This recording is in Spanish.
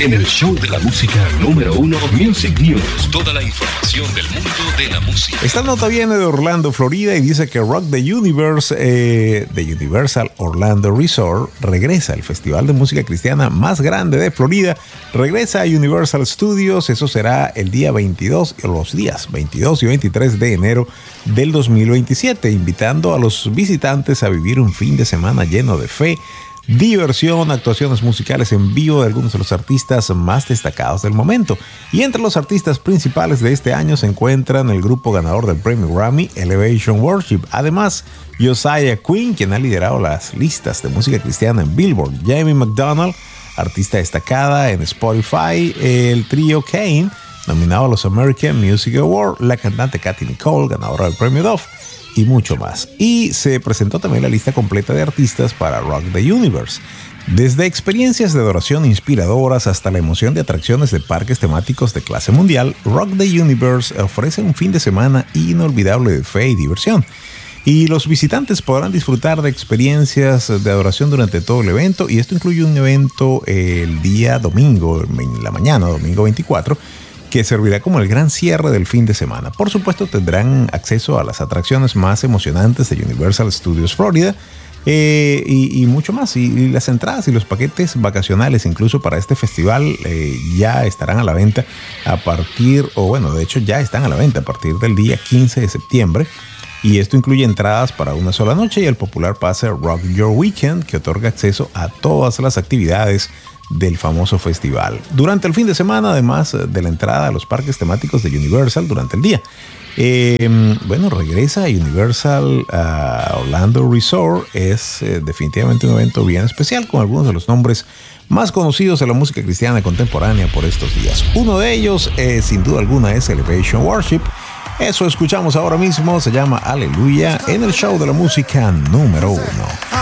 en el show de la música número 1, Music News. Toda la información del mundo de la música. Esta nota viene de Orlando, Florida, y dice que Rock the Universe de Universal Orlando Resort regresa. El festival de música cristiana más grande de Florida regresa a Universal Studios. Eso será el día 22, los días 22 y 23 de enero del 2027, invitando a los visitantes a vivir un fin de semana lleno de fe, diversión, actuaciones musicales en vivo de algunos de los artistas más destacados del momento. Y entre los artistas principales de este año se encuentran el grupo ganador del premio Grammy, Elevation Worship. Además, Josiah Quinn, quien ha liderado las listas de música cristiana en Billboard. Jamie McDonald, artista destacada en Spotify. El trío Kane, nominado a los American Music Awards. La cantante Katy Nicole, ganadora del premio Dove. Y mucho más. Y se presentó también la lista completa de artistas para Rock the Universe. Desde experiencias de adoración inspiradoras hasta la emoción de atracciones de parques temáticos de clase mundial, Rock the Universe ofrece un fin de semana inolvidable de fe y diversión. Y los visitantes podrán disfrutar de experiencias de adoración durante todo el evento. Y esto incluye un evento el día domingo, en la mañana, domingo 24, que servirá como el gran cierre del fin de semana. Por supuesto, tendrán acceso a las atracciones más emocionantes de Universal Studios Florida y mucho más. Y las entradas y los paquetes vacacionales, incluso para este festival, ya estarán a la venta de hecho ya están a la venta a partir del día 15 de septiembre. Y esto incluye entradas para una sola noche y el popular pase Rock Your Weekend, que otorga acceso a todas las actividades del famoso festival durante el fin de semana, además de la entrada a los parques temáticos de Universal durante el día. Regresa a Universal Orlando Resort. Es definitivamente un evento bien especial con algunos de los nombres más conocidos de la música cristiana contemporánea por estos días. Uno de ellos, sin duda alguna, es Elevation Worship. Eso escuchamos ahora mismo, se llama Aleluya, en el show de la música número 1.